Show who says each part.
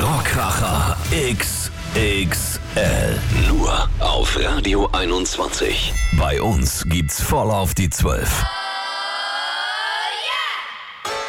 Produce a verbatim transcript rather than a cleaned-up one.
Speaker 1: Rockkracher X X L. Nur auf Radio einundzwanzig. Bei uns gibt's voll auf die zwölf.